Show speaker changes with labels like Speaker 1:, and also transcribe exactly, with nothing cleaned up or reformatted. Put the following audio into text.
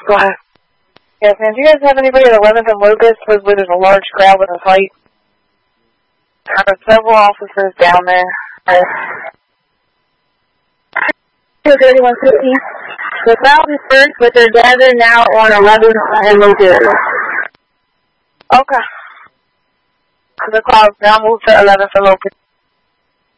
Speaker 1: Go ahead.
Speaker 2: Yes, ma'am. Do you guys have anybody at eleventh and Locust where there's a large crowd with a fight? There are several officers down there.
Speaker 1: thirty-one fifty. The crowd is first, but they're gathered now on eleventh and Locust.
Speaker 2: Okay. So the crowd now moves to eleventh and Locust.